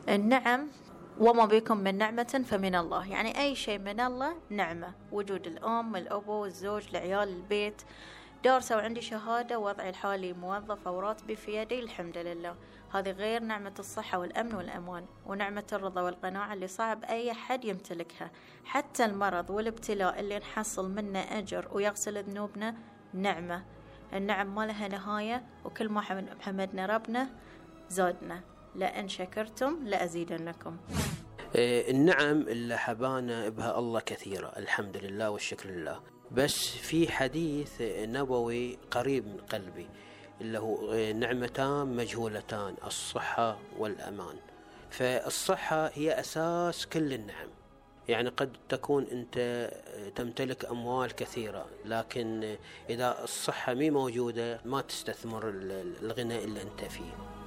النعم وما بكم من نعمة فمن الله، يعني أي شيء من الله نعمة. وجود الأم، الأبو، الزوج، العيال، البيت، دارسة وعندي شهادة، وضعي الحالي موظفة وراتبي في يدي الحمد لله. هذه غير نعمة الصحة والأمن والأمان، ونعمة الرضا والقناعة اللي صعب أي حد يمتلكها. حتى المرض والابتلاء اللي نحصل منه أجر ويغسل ذنوبنا نعمة. النعم ما لها نهاية، وكل ما حمدنا ربنا زادنا. لأن شكرتم لأزيدنكم. النعم اللي حبانا بها الله كثيرة، الحمد لله والشكر لله. بس في حديث نبوي قريب من قلبي اللي هو نعمتان مجهولتان، الصحة والأمان. فالصحة هي أساس كل النعم. يعني قد تكون أنت تمتلك أموال كثيرة، لكن إذا الصحة مي موجودة ما تستثمر الغنى اللي أنت فيه.